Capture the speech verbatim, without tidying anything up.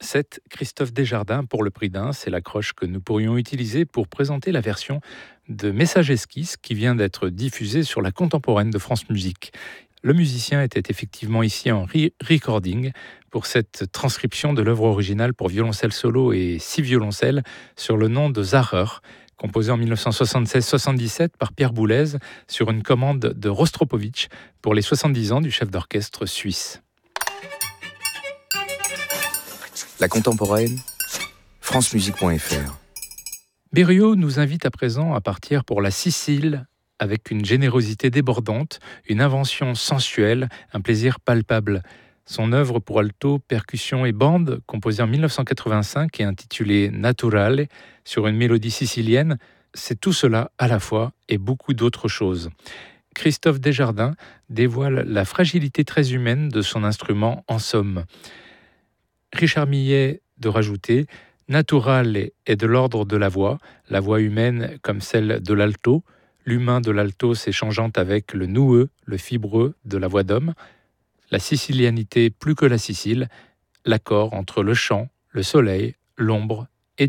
C'est Christophe Desjardins pour le prix d'un. C'est l'accroche que nous pourrions utiliser pour présenter la version de Message Esquisse qui vient d'être diffusée sur la Contemporaine de France Musique. Le musicien était effectivement ici en re-recording pour cette transcription de l'œuvre originale pour violoncelle solo et six violoncelles sur le nom de Zarer, composé en dix-neuf cent soixante-seize soixante-dix-sept par Pierre Boulez sur une commande de Rostropovitch pour les soixante-dix ans du chef d'orchestre suisse. La Contemporaine, francemusique point f r. Berriot nous invite à présent à partir pour la Sicile avec une générosité débordante, une invention sensuelle, un plaisir palpable. Son œuvre pour alto, percussion et bande, composée en dix-neuf cent quatre-vingt-cinq et intitulée Naturale, sur une mélodie sicilienne, c'est tout cela à la fois et beaucoup d'autres choses. Christophe Desjardins dévoile la fragilité très humaine de son instrument en somme. Richard Millet de rajouter « Naturale est de l'ordre de la voix, la voix humaine comme celle de l'alto, l'humain de l'alto s'échangeant avec le noueux, le fibreux de la voix d'homme, la sicilianité plus que la Sicile, l'accord entre le chant, le soleil, l'ombre et Dieu. »